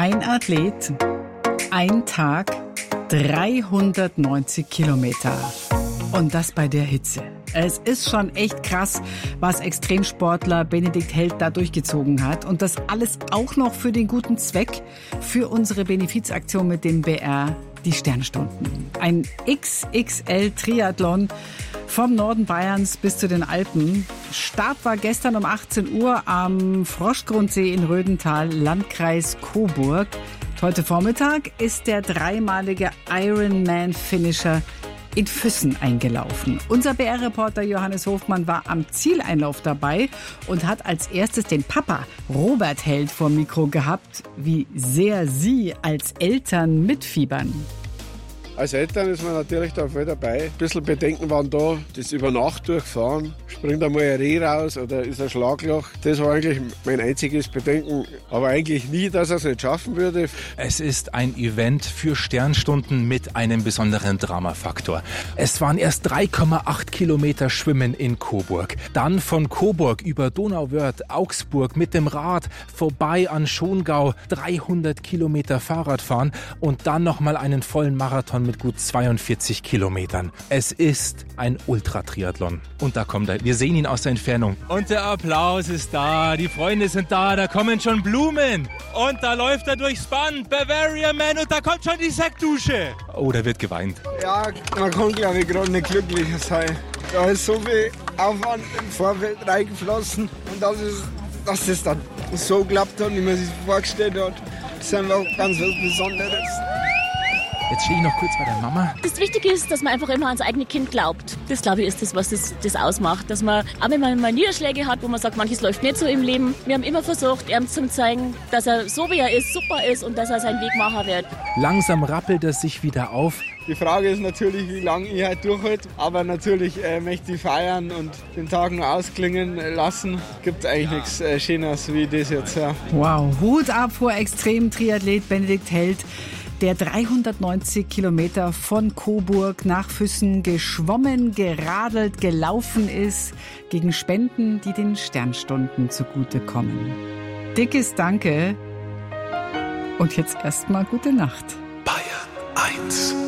Ein Athlet, ein Tag, 390 Kilometer. Und das bei der Hitze. Es ist schon echt krass, was Extremsportler Benedikt Held da durchgezogen hat. Und das alles auch noch für den guten Zweck, für unsere Benefizaktion mit dem BR, die Sternstunden. Ein XXL-Triathlon vom Norden Bayerns bis zu den Alpen. Start war gestern um 18 Uhr am Froschgrundsee in Rödental, Landkreis Coburg. Heute Vormittag ist der dreimalige Ironman-Finisher in Füssen eingelaufen. Unser BR-Reporter Johannes Hofmann war am Zieleinlauf dabei und hat als erstes den Papa Robert Held vor dem Mikro gehabt, wie sehr Sie als Eltern mitfiebern. Als Eltern ist man natürlich da voll dabei. Ein bisschen Bedenken waren da, das über Nacht durchfahren. Springt einmal ein Reh raus oder ist ein Schlagloch. Das war eigentlich mein einziges Bedenken. Aber eigentlich nie, dass er es nicht schaffen würde. Es ist ein Event für Sternstunden mit einem besonderen Dramafaktor. Es waren erst 3,8 Kilometer Schwimmen in Coburg. Dann von Coburg über Donauwörth, Augsburg mit dem Rad vorbei an Schongau, 300 Kilometer Fahrradfahren und dann nochmal einen vollen Marathon mit gut 42 Kilometern. Es ist ein Ultratriathlon. Und da kommt er. Wir sehen ihn aus der Entfernung. Und der Applaus ist da. Die Freunde sind da. Da kommen schon Blumen. Und da läuft er durchs Band. Bavarian Man. Und da kommt schon die Sektdusche. Oh, da wird geweint. Ja, man kann, glaube ich, gerade nicht glücklicher sein. Da ist so viel Aufwand im Vorfeld reingeflossen. Und dass es dann so geklappt hat, wie man sich vorgestellt hat, ist einfach ganz was Besonderes. Jetzt stehe ich noch kurz bei der Mama. Das Wichtige ist, dass man einfach immer ans eigene Kind glaubt. Das, glaube ich, ist das, was das ausmacht. Dass man, auch wenn man mal Niederschläge hat, wo man sagt, manches läuft nicht so im Leben, wir haben immer versucht, ihm zu zeigen, dass er so wie er ist, super ist und dass er seinen Weg machen wird. Langsam rappelt er sich wieder auf. Die Frage ist natürlich, wie lange ich halt durchhalte. Aber natürlich möchte ich feiern und den Tag nur ausklingen lassen. Gibt eigentlich nichts Schöneres wie das jetzt. Ja. Wow, Hut ab vor Extrem-Triathlet Benedikt Held, der 390 Kilometer von Coburg nach Füssen geschwommen, geradelt, gelaufen ist, gegen Spenden, die den Sternstunden zugutekommen. Dickes Danke und jetzt erstmal gute Nacht. Bayern 1